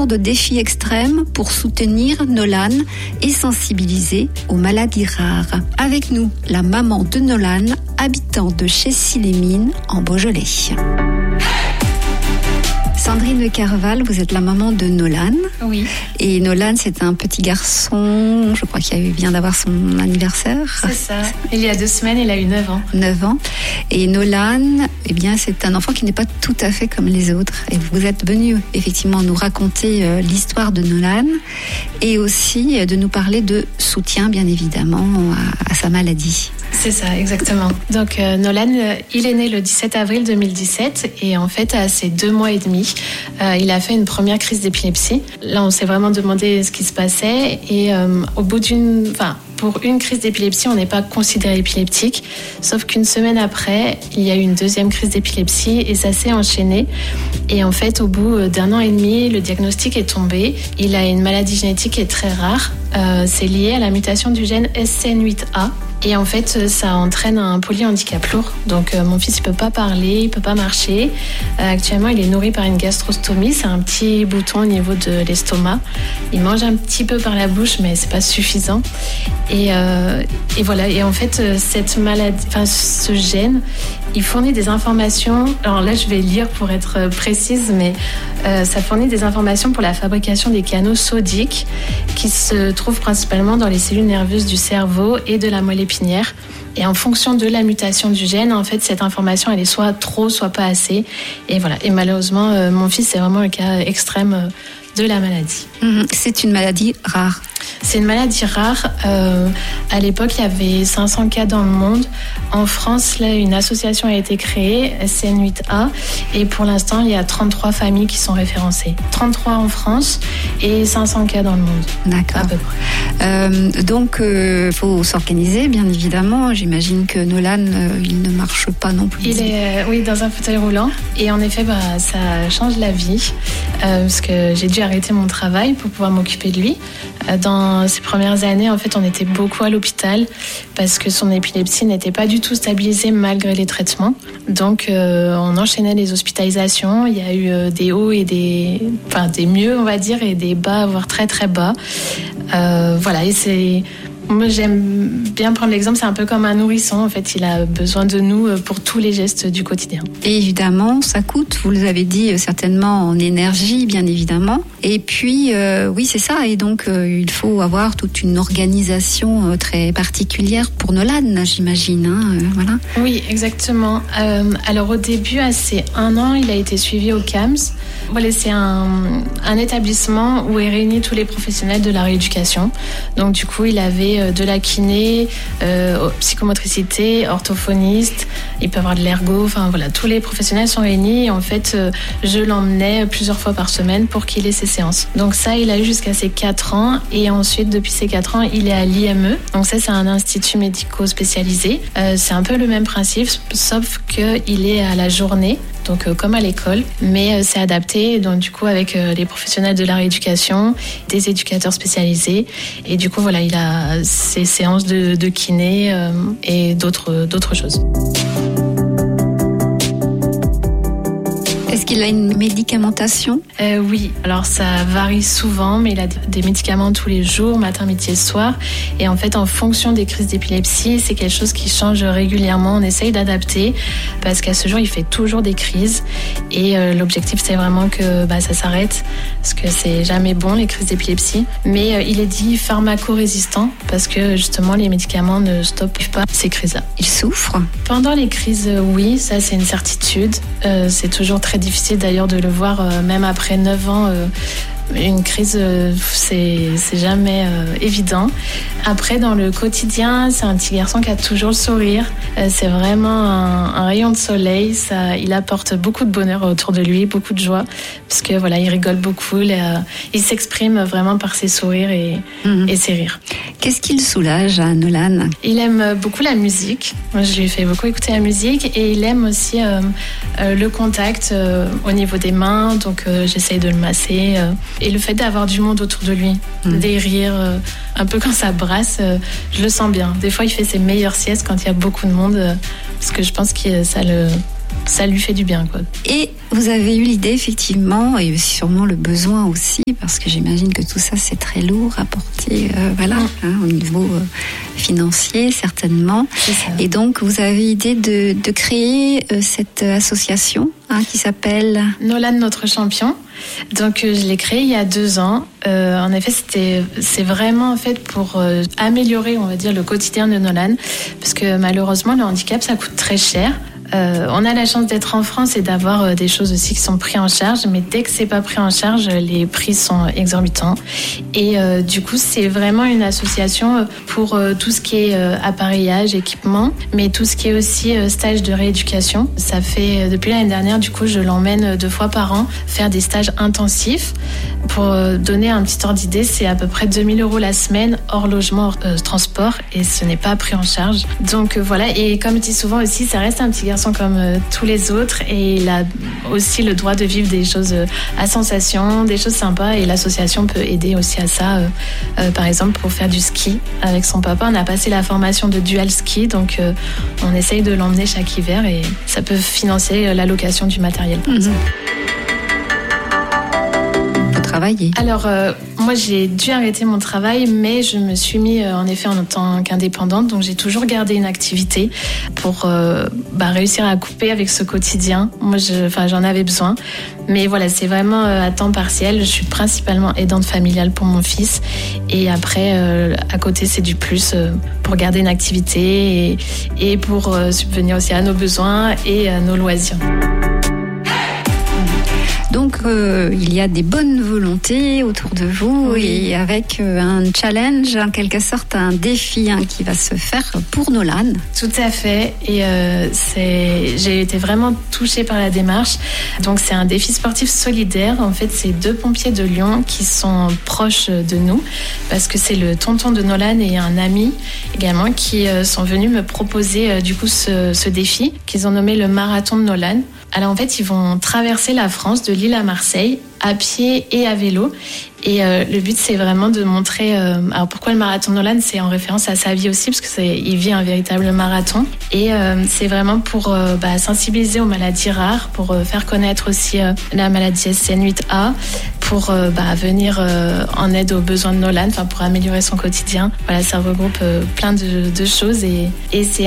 jour de défi extrême pour soutenir Nolan et sensibiliser aux maladies rares. Avec nous, la maman de Nolan, habitant de Chessy-les-Mines en Beaujolais. Sandrine Le Carval, vous êtes la maman de Nolan. Oui. Et Nolan, c'est un petit garçon, je crois qu'il vient d'avoir son anniversaire. C'est ça. Il y a 2 semaines, il a eu 9 ans. 9 ans. Et Nolan, eh bien, c'est un enfant qui n'est pas tout à fait comme les autres. Et vous êtes venu effectivement nous raconter l'histoire de Nolan et aussi de nous parler de soutien, bien évidemment, à sa maladie. C'est ça, exactement. Donc Nolan, il est né le 17 avril 2017 et en fait, à ses 2 mois et demi, il a fait une première crise d'épilepsie. Là, on s'est vraiment demandé ce qui se passait et au bout pour une crise d'épilepsie, on n'est pas considéré épileptique, sauf qu'une semaine après, il y a eu une deuxième crise d'épilepsie et ça s'est enchaîné. Et en fait, au bout d'1 an et demi, le diagnostic est tombé. Il a une maladie génétique qui est très rare. C'est lié à la mutation du gène SCN8A. Et en fait, ça entraîne un polyhandicap lourd. Donc, mon fils, il peut pas parler, il peut pas marcher. Actuellement, il est nourri par une gastrostomie. C'est un petit bouton au niveau de l'estomac. Il mange un petit peu par la bouche, mais c'est pas suffisant. Et voilà. Et en fait, cette maladie, ce gène, il fournit des informations. Alors là, je vais lire pour être précise, mais ça fournit des informations pour la fabrication des canaux sodiques qui se trouvent principalement dans les cellules nerveuses du cerveau et de la moelle épinière. Et en fonction de la mutation du gène, en fait, cette information, elle est soit trop, soit pas assez. Et voilà. Et malheureusement, mon fils, c'est vraiment un cas extrême de la maladie. C'est une maladie rare. C'est une maladie rare. À l'époque, il y avait 500 cas dans le monde. En France, là, une association a été créée, SCN8A, et pour l'instant, il y a 33 familles qui sont référencées. 33 en France et 500 cas dans le monde. D'accord. À peu près. Donc, faut s'organiser, bien évidemment. J'imagine que Nolan, il ne marche pas non plus. Il est, dans un fauteuil roulant. Et en effet, ça change la vie. Parce que j'ai dû arrêter mon travail pour pouvoir m'occuper de lui. Dans ces premières années, en fait, on était beaucoup à l'hôpital parce que son épilepsie n'était pas du tout stabilisée malgré les traitements. Donc, on enchaînait les hospitalisations. Il y a eu des hauts et des mieux, on va dire, et des bas, voire très très bas. Voilà, et moi, j'aime bien prendre l'exemple, c'est un peu comme un nourrisson. En fait, il a besoin de nous pour tous les gestes du quotidien. Et évidemment, ça coûte, vous l'avez dit, certainement en énergie, bien évidemment. Et puis, oui, c'est ça. Et donc, il faut avoir toute une organisation très particulière pour Nolan, j'imagine. Voilà. Oui, exactement. Alors, au début, à ses 1 an, il a été suivi au CAMS. Voilà, c'est un établissement où est réunis tous les professionnels de la rééducation. Donc, du coup, il avait de la kiné, psychomotricité, orthophoniste, il peut avoir de l'ergo, voilà, tous les professionnels sont réunis et en fait, je l'emmenais plusieurs fois par semaine pour qu'il ait ses séances. Donc ça, il a eu jusqu'à ses 4 ans et ensuite, depuis ses 4 ans, il est à l'IME. Donc ça, c'est un institut médico-spécialisé. C'est un peu le même principe, sauf qu'il est à la journée. Donc comme à l'école, mais c'est adapté, donc du coup avec les professionnels de la rééducation, des éducateurs spécialisés, et du coup voilà, il a ses séances de kiné et d'autres choses. Est-ce qu'il a une médicamentation ? Oui, alors ça varie souvent, mais il a des médicaments tous les jours, matin, midi et soir. Et en fait, en fonction des crises d'épilepsie, c'est quelque chose qui change régulièrement. On essaye d'adapter parce qu'à ce jour, il fait toujours des crises. Et l'objectif, c'est vraiment que ça s'arrête parce que c'est jamais bon, les crises d'épilepsie. Mais il est dit pharmacorésistant parce que justement, les médicaments ne stoppent pas ces crises-là. Il souffre ? Pendant les crises, oui, ça c'est une certitude. C'est toujours très difficile d'ailleurs de le voir, même après 9 ans. Une crise, c'est jamais évident. Après, dans le quotidien, c'est un petit garçon qui a toujours le sourire. C'est vraiment un rayon de soleil. Il apporte beaucoup de bonheur autour de lui, beaucoup de joie, parce que voilà, il rigole beaucoup. Il s'exprime vraiment par ses sourires et ses rires. Qu'est-ce qui le soulage à Nolan ? Il aime beaucoup la musique. Moi, je lui fais beaucoup écouter la musique et il aime aussi le contact au niveau des mains. Donc, j'essaye de le masser. Et le fait d'avoir du monde autour de lui, des rires, un peu quand ça brasse, je le sens bien. Des fois, il fait ses meilleures siestes quand il y a beaucoup de monde, parce que je pense que ça ça lui fait du bien, quoi. Et vous avez eu l'idée, effectivement, et sûrement le besoin aussi, parce que j'imagine que tout ça, c'est très lourd à porter, au niveau financier, certainement. C'est ça. Et donc, vous avez l'idée de créer cette association qui s'appelle Nolan, notre champion. Donc, je l'ai créé il y a 2 ans. En effet, c'est vraiment en fait pour améliorer, on va dire, le quotidien de Nolan, parce que malheureusement, le handicap, ça coûte très cher. On a la chance d'être en France et d'avoir des choses aussi qui sont prises en charge, mais dès que c'est pas pris en charge, les prix sont exorbitants. Et du coup, c'est vraiment une association pour tout ce qui est appareillage, équipement, mais tout ce qui est aussi stage de rééducation. Ça fait depuis l'année dernière, du coup, je l'emmène 2 fois par an faire des stages intensifs. Pour donner un petit ordre d'idée, c'est à peu près 2 000 € la semaine, hors logement, hors transport, et ce n'est pas pris en charge. Donc voilà, et comme je dis souvent aussi, ça reste un petit garçon comme tous les autres, et il a aussi le droit de vivre des choses à sensation, des choses sympas, et l'association peut aider aussi à ça. Par exemple, pour faire du ski avec son papa, on a passé la formation de dual ski, donc on essaye de l'emmener chaque hiver, et ça peut financer la location du matériel, par exemple. Alors, moi, j'ai dû arrêter mon travail, mais je me suis mis en effet en tant qu'indépendante. Donc, j'ai toujours gardé une activité pour réussir à couper avec ce quotidien. Moi, j'en avais besoin. Mais voilà, c'est vraiment à temps partiel. Je suis principalement aidante familiale pour mon fils. Et après, à côté, c'est du plus pour garder une activité et pour subvenir aussi à nos besoins et à nos loisirs. Donc, il y a des bonnes volontés autour de vous, oui. Et avec un challenge, en quelque sorte, un défi qui va se faire pour Nolan. Tout à fait. Et j'ai été vraiment touchée par la démarche. Donc, c'est un défi sportif solidaire. En fait, c'est 2 pompiers de Lyon qui sont proches de nous, parce que c'est le tonton de Nolan et un ami également qui sont venus me proposer du coup ce défi qu'ils ont nommé le marathon de Nolan. Alors en fait, ils vont traverser la France de Lille à Marseille à pied et à vélo. Et le but, c'est vraiment de montrer... alors pourquoi le marathon de Nolan ? C'est en référence à sa vie aussi, parce qu'il vit un véritable marathon. Et c'est vraiment pour sensibiliser aux maladies rares, pour faire connaître aussi la maladie SCN8A, pour venir en aide aux besoins de Nolan, pour améliorer son quotidien. Voilà, ça regroupe plein de choses. Et c'est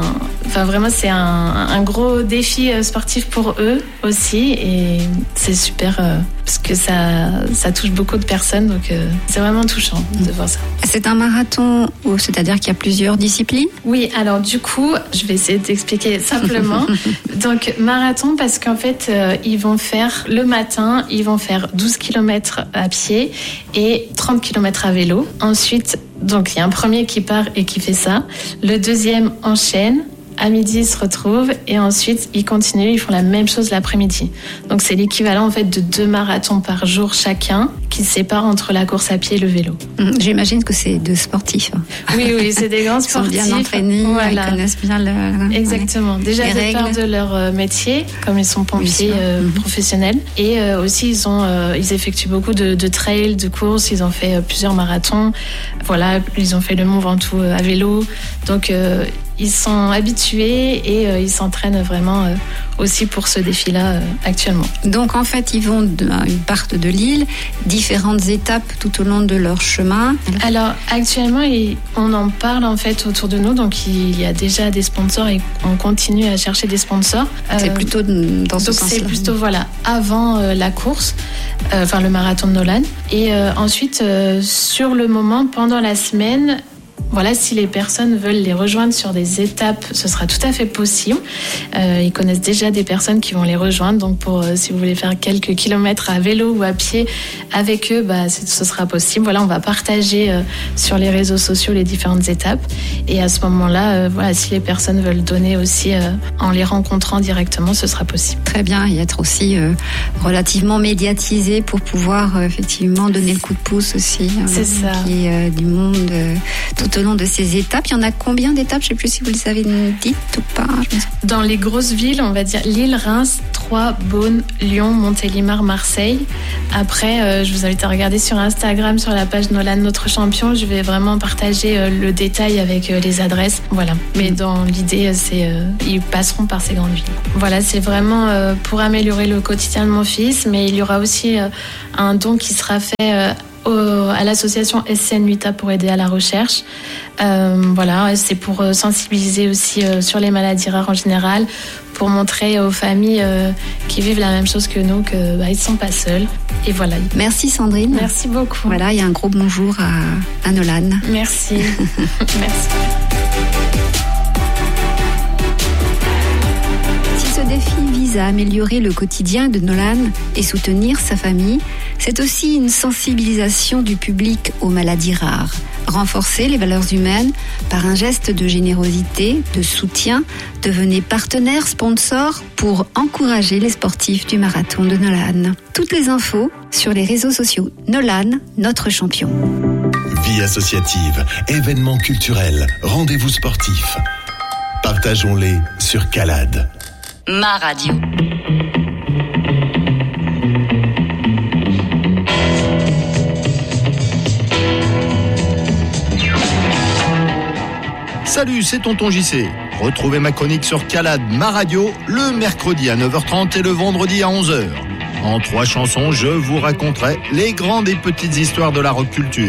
c'est un gros défi sportif pour eux aussi. Et c'est super... parce que ça touche beaucoup de personnes, donc c'est vraiment touchant de voir ça. C'est un marathon, c'est-à-dire qu'il y a plusieurs disciplines ? Oui, alors du coup, je vais essayer d'expliquer simplement. Donc marathon, parce qu'en fait, ils vont faire le matin, ils vont faire 12 km à pied et 30 km à vélo. Ensuite, donc il y a un premier qui part et qui fait ça. Le deuxième enchaîne. À midi, ils se retrouvent et ensuite, ils continuent, ils font la même chose l'après-midi. Donc, c'est l'équivalent en fait de 2 marathons par jour chacun qui se séparent entre la course à pied et le vélo. J'imagine que c'est 2 sportifs. Oui, c'est des grands sportifs. Ils sont bien entraînés, voilà. Ils connaissent bien Exactement. Déjà, de part de leur métier, comme ils sont pompiers professionnels. Et aussi, ils effectuent beaucoup de trails, de courses. Ils ont fait plusieurs marathons. Voilà, ils ont fait le Mont Ventoux à vélo. Donc, ils sont habitués et ils s'entraînent vraiment aussi pour ce défi-là actuellement. Donc en fait, ils partent de Lille, différentes étapes tout au long de leur chemin. Alors actuellement, on en parle en fait autour de nous, donc il y a déjà des sponsors et on continue à chercher des sponsors. C'est plutôt dans ce sens-là. C'est plutôt avant la course, le marathon de Nolan. Et ensuite, sur le moment, pendant la semaine, voilà, si les personnes veulent les rejoindre sur des étapes, ce sera tout à fait possible. Ils connaissent déjà des personnes qui vont les rejoindre. Donc, si vous voulez faire quelques kilomètres à vélo ou à pied avec eux, ce sera possible. Voilà, on va partager sur les réseaux sociaux les différentes étapes. Et à ce moment-là, si les personnes veulent donner aussi en les rencontrant directement, ce sera possible. Très bien, et être aussi relativement médiatisé pour pouvoir effectivement donner le coup de pouce aussi. C'est ça. Du monde tout tout au long de ces étapes. Il y en a combien d'étapes? Je ne sais plus si vous les avez dites ou pas. Dans les grosses villes, on va dire Lille, Reims, Troyes, Beaune, Lyon, Montélimar, Marseille. Après, je vous invite à regarder sur Instagram, sur la page Nolan Notre Champion. Je vais vraiment partager le détail avec les adresses. Voilà. Mais dans l'idée, ils passeront par ces grandes villes. Voilà, c'est vraiment pour améliorer le quotidien de mon fils. Mais il y aura aussi un don qui sera fait à l'association SCN Vita pour aider à la recherche. Voilà, c'est pour sensibiliser aussi sur les maladies rares en général, pour montrer aux familles qui vivent la même chose que nous qu'ils ne sont pas seuls. Et voilà. Merci Sandrine. Merci beaucoup. Voilà, il y a un gros bonjour à Nolan. Merci. Merci. Si ce défi vise à améliorer le quotidien de Nolan et soutenir sa famille, c'est aussi une sensibilisation du public aux maladies rares. Renforcer les valeurs humaines par un geste de générosité, de soutien. Devenez partenaire, sponsor pour encourager les sportifs du marathon de Nolan. Toutes les infos sur les réseaux sociaux Nolan, notre champion. Vie associative, événements culturels, rendez-vous sportifs. Partageons-les sur Calade. Ma radio. Salut, c'est Tonton JC. Retrouvez ma chronique sur Calade, ma radio, le mercredi à 9h30 et le vendredi à 11h. En 3 chansons, je vous raconterai les grandes et petites histoires de la rock culture.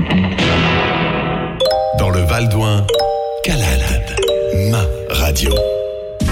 Dans le Val d'Ouin, Calade, ma radio.